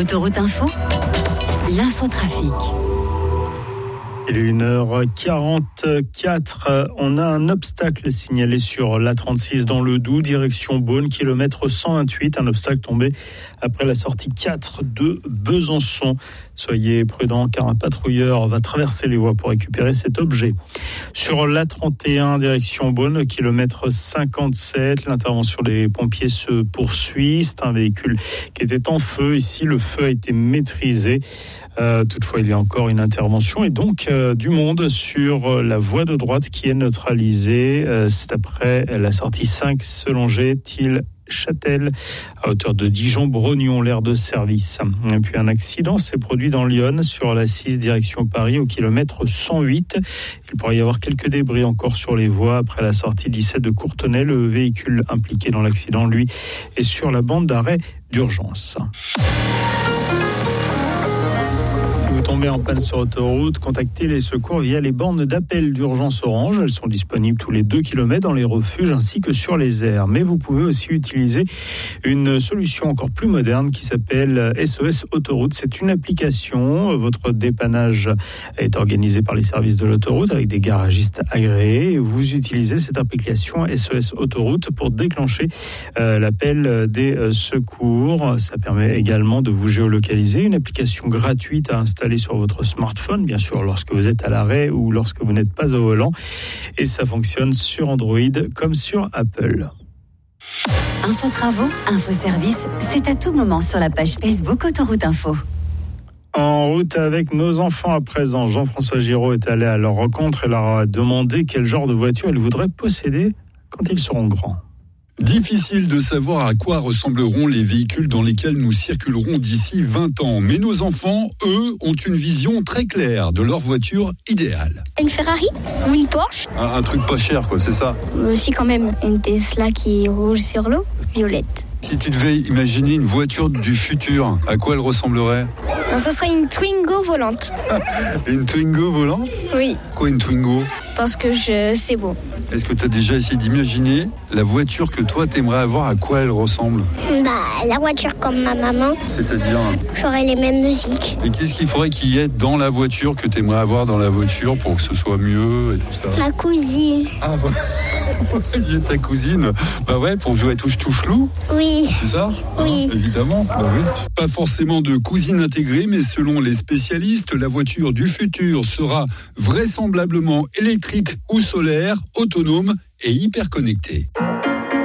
Autoroute Info, l'infotrafic. Il est 1h44. On a un obstacle signalé sur l'A36 dans le Doubs, direction Beaune, kilomètre 128. Un obstacle tombé après la sortie 4 de Besançon. Soyez prudents car un patrouilleur va traverser les voies pour récupérer cet objet. Sur l'A31, direction Beaune, kilomètre 57, l'intervention des pompiers se poursuit. C'est un véhicule qui était en feu. Ici, le feu a été maîtrisé. Toutefois, il y a encore une intervention et donc du monde sur la voie de droite qui est neutralisée. C'est après la sortie 5 Selongé-Thiel-Châtel à hauteur de Dijon-Brognon, l'aire de service. Et puis un accident s'est produit dans l'Yonne sur la 6 direction Paris au kilomètre 108. Il pourrait y avoir quelques débris encore sur les voies après la sortie 17 de Courtenay. Le véhicule impliqué dans l'accident, lui, est sur la bande d'arrêt d'urgence. Vous tombez en panne sur autoroute, contactez les secours via les bornes d'appel d'urgence Orange. Elles sont disponibles tous les 2 km dans les refuges ainsi que sur les aires. Mais vous pouvez aussi utiliser une solution encore plus moderne qui s'appelle SOS Autoroute. C'est une application. Votre dépannage est organisé par les services de l'autoroute avec des garagistes agréés. Vous utilisez cette application SOS Autoroute pour déclencher l'appel des secours. Ça permet également de vous géolocaliser. Une application gratuite à installer sur votre smartphone, bien sûr, lorsque vous êtes à l'arrêt ou lorsque vous n'êtes pas au volant. Et ça fonctionne sur Android comme sur Apple. Info travaux, info service, c'est à tout moment sur la page Facebook Autoroute Info. En route avec nos enfants à présent, Jean-François Giraud est allé à leur rencontre et leur a demandé quel genre de voiture ils voudraient posséder quand ils seront grands. Difficile de savoir à quoi ressembleront les véhicules dans lesquels nous circulerons d'ici 20 ans. Mais nos enfants, eux, ont une vision très claire de leur voiture idéale. Une Ferrari ou une Porsche. Un truc pas cher, quoi, c'est ça? Si, quand même. Une Tesla qui roule sur l'eau, violette. Si tu devais imaginer une voiture du futur, à quoi elle ressemblerait? Ce serait une Twingo volante. Une Twingo volante? Oui. Quoi, une Twingo? Parce que c'est beau. Est-ce que tu as déjà essayé d'imaginer la voiture que toi t'aimerais avoir, à quoi elle ressemble? La voiture comme ma maman. C'est-à-dire? J'aurais les mêmes musiques. Et qu'est-ce qu'il faudrait qu'il y ait dans la voiture que t'aimerais avoir dans la voiture pour que ce soit mieux et tout ça? Ma cousine. Ah, voilà. Il y a ta cousine. Bah ouais, pour jouer à touche-touche-loup. Oui. C'est ça? Oui. Évidemment. Bah oui. Pas forcément de cousine intégrée, mais selon les spécialistes, la voiture du futur sera vraisemblablement électrique ou solaire, autonome et hyper connectée.